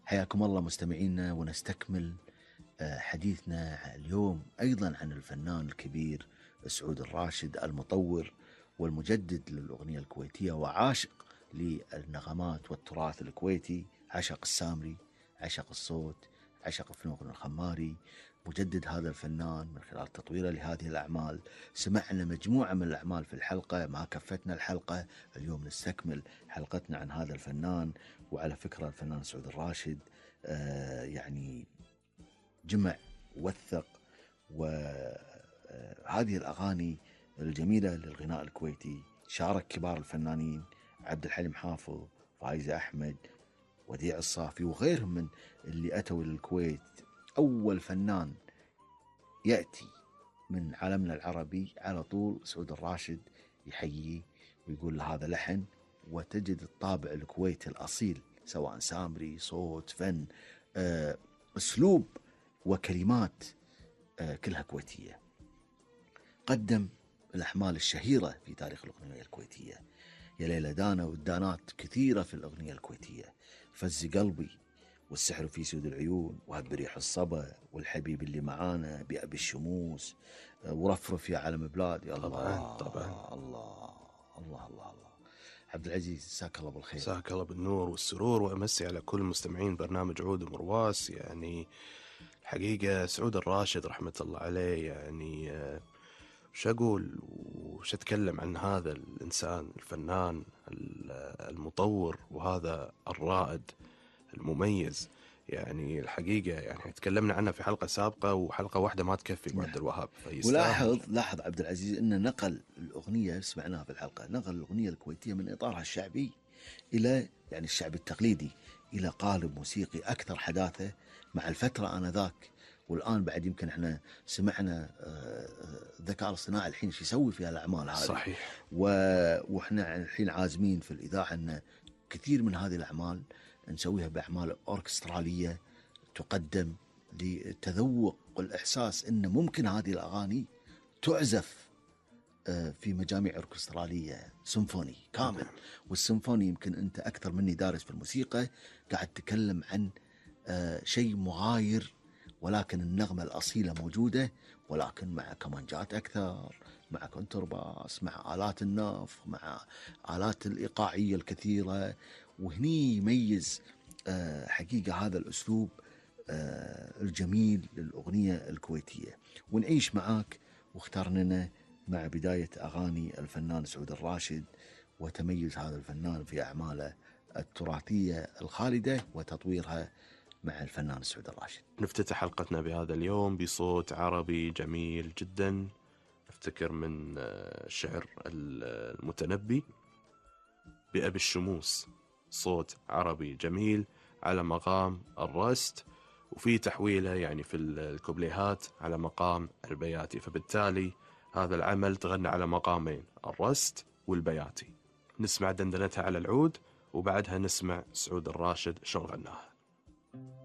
حياكم الله مستمعينا، ونستكمل حديثنا اليوم أيضا عن الفنان الكبير سعود الراشد، المطور والمجدد للأغنية الكويتية وعاشق للنغمات والتراث الكويتي. عشق السامري، عشق الصوت، عشق فنون الخماري. مجدد هذا الفنان من خلال تطويره لهذه الأعمال. سمعنا مجموعة من الأعمال في الحلقة، ما كفتنا الحلقة. اليوم نستكمل حلقتنا عن هذا الفنان. وعلى فكرة الفنان سعود الراشد يعني جمع وثق وهذه الأغاني الجميلة للغناء الكويتي. شارك كبار الفنانين عبد الحليم حافظ، فايزة أحمد، وديع الصافي وغيرهم من اللي أتوا للكويت. أول فنان يأتي من عالمنا العربي على طول سعود الراشد يحييه ويقول له هذا لحن، وتجد الطابع الكويتي الأصيل سواء سامري، صوت، فن، أسلوب وكلمات كلها كويتية. قدم الأحمال الشهيرة في تاريخ الأغنية الكويتية. يا ليلى دانا والدانات كثيرة في الأغنية الكويتية. فز قلبي، والسحر في سود العيون، وهب ريح الصبا، والحبيب اللي معانا، بأبي الشموس، ورفرف يا علم بلادي. الله طبعا. الله الله الله الله. عبد العزيز مساك الله بالخير. مساك الله بالنور والسرور، وأمسي على كل مستمعين برنامج عود ومرواس. يعني الحقيقة سعود الراشد رحمة الله عليه، يعني وش أقول وش أتكلم عن هذا الإنسان الفنان المطور، وهذا الرائد المميز. يعني الحقيقة يعني تكلمنا عنه في حلقة سابقة، وحلقة واحدة ما تكفي أبو عبد الوهاب، فيستاهل. ولاحظ عبد العزيز أن نقل الأغنية، سمعناها في الحلقة، نقل الأغنية الكويتية من إطارها الشعبي إلى يعني الشعب التقليدي إلى قالب موسيقي أكثر حداثة مع الفترة آنذاك. والآن بعد يمكن احنا سمعنا الذكاء الاصطناعي الحين شو يسوي في الأعمال هذه. صحيح. واحنا الحين عازمين في الإذاعة أن كثير من هذه الأعمال نسويها بأعمال أوركسترالية تقدم لتذوق والإحساس أن ممكن هذه الأغاني تعزف في مجاميع أوركسترالية سيمفوني كامل. والسيمفوني يمكن أنت أكثر مني دارس في الموسيقى، قاعد تتكلم عن شيء مغاير، ولكن النغمة الأصيلة موجودة، ولكن مع كمانجات أكثر، مع كونترباس، مع آلات النفخ، مع آلات الإيقاعية الكثيرة. وهني يميز حقيقة هذا الأسلوب الجميل للأغنية الكويتية. ونعيش معاك واخترنا مع بداية أغاني الفنان سعود الراشد، وتميز هذا الفنان في أعماله التراثية الخالدة وتطويرها مع الفنان سعود الراشد. نفتتح حلقتنا بهذا اليوم بصوت عربي جميل جدا، نفتكر من شعر المتنبي. بأبي الشموس، صوت عربي جميل على مقام الرست، وفي تحويله يعني في الكوبليهات على مقام البياتي، فبالتالي هذا العمل تغنى على مقامين، الرست والبياتي. نسمع دندنتها على العود، وبعدها نسمع سعود الراشد شلون غناها.